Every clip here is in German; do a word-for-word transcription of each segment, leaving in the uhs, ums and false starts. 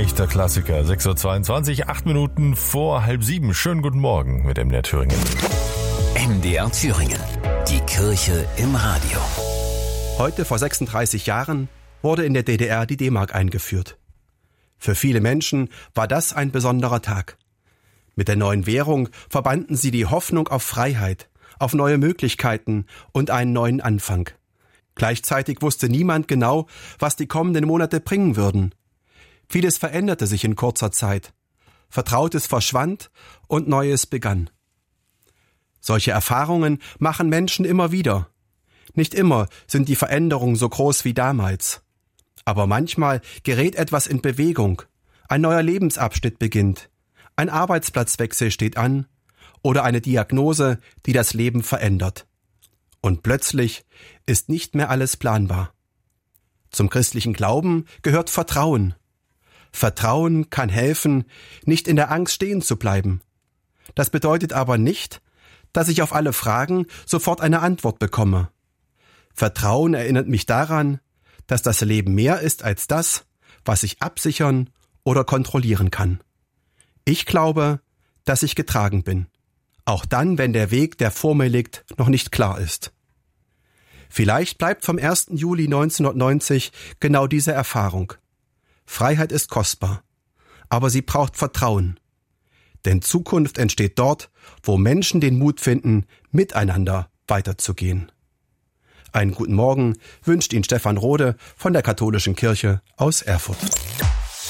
echter Klassiker. sechs Uhr zweiundzwanzig, acht Minuten vor halb sieben. Schönen guten Morgen mit M D R Thüringen. M D R Thüringen. Die Kirche im Radio. Heute vor sechsunddreißig Jahren wurde in der D D R die D-Mark eingeführt. Für viele Menschen war das ein besonderer Tag. Mit der neuen Währung verbanden sie die Hoffnung auf Freiheit, auf neue Möglichkeiten und einen neuen Anfang. Gleichzeitig wusste niemand genau, was die kommenden Monate bringen würden. Vieles veränderte sich in kurzer Zeit. Vertrautes verschwand und Neues begann. Solche Erfahrungen machen Menschen immer wieder. Nicht immer sind die Veränderungen so groß wie damals. Aber manchmal gerät etwas in Bewegung. Ein neuer Lebensabschnitt beginnt. Ein Arbeitsplatzwechsel steht an oder eine Diagnose, die das Leben verändert. Und plötzlich ist nicht mehr alles planbar. Zum christlichen Glauben gehört Vertrauen. Vertrauen kann helfen, nicht in der Angst stehen zu bleiben. Das bedeutet aber nicht, dass ich auf alle Fragen sofort eine Antwort bekomme. Vertrauen erinnert mich daran, dass das Leben mehr ist als das, was ich absichern oder kontrollieren kann. Ich glaube, dass ich getragen bin. Auch dann, wenn der Weg, der vor mir liegt, noch nicht klar ist. Vielleicht bleibt vom ersten Juli neunzehnhundertneunzig genau diese Erfahrung. Freiheit ist kostbar, aber sie braucht Vertrauen. Denn Zukunft entsteht dort, wo Menschen den Mut finden, miteinander weiterzugehen. Einen guten Morgen wünscht Ihnen Stefan Rode von der Katholischen Kirche aus Erfurt.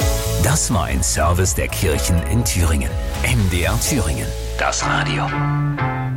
Das war ein Service der Kirchen in Thüringen. M D R Thüringen. Das Radio.